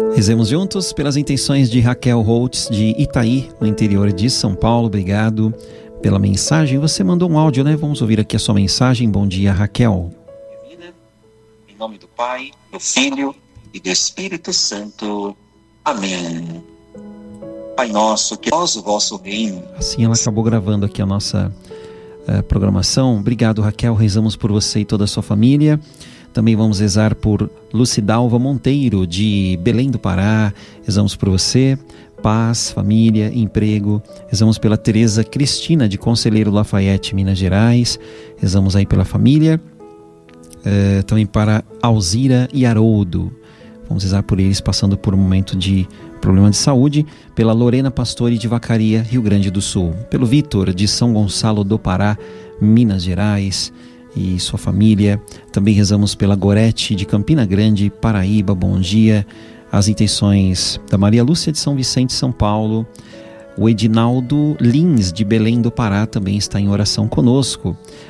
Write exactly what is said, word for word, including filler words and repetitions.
Rezemos juntos pelas intenções de Raquel Holtz, de Itaí, no interior de São Paulo. Obrigado pela mensagem. Você mandou um áudio, né? Vamos ouvir aqui a sua mensagem. Bom dia, Raquel. Em nome do Pai, do Filho e do Espírito Santo. Amém. Pai nosso, que nós o vosso reino. Assim ela acabou gravando aqui a nossa uh, programação. Obrigado, Raquel. Rezamos por você e toda a sua família. Também vamos rezar por Lucidalva Monteiro, de Belém do Pará. Rezamos por você, paz, família, emprego. Rezamos pela Tereza Cristina, de Conselheiro Lafayette, Minas Gerais. Rezamos aí pela família. É, também para Alzira e Haroldo. Vamos rezar por eles passando por um momento de problema de saúde. Pela Lorena Pastore, de Vacaria, Rio Grande do Sul. Pelo Vitor, de São Gonçalo do Pará, Minas Gerais, e sua família. Também rezamos pela Gorete, de Campina Grande, Paraíba. Bom dia. As intenções da Maria Lúcia, de São Vicente, São Paulo. O Edinaldo Lins, de Belém do Pará, também está em oração conosco.